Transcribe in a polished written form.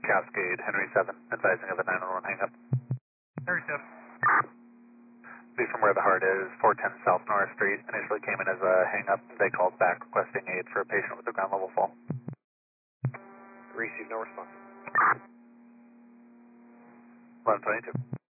Cascade, Henry 7, advising of a 911 hang-up. Henry 7. Be from where the heart is, 410 South North Street. Initially came in as a hang-up. They called back requesting aid for a patient with a ground level fall. Receive no response. 1122.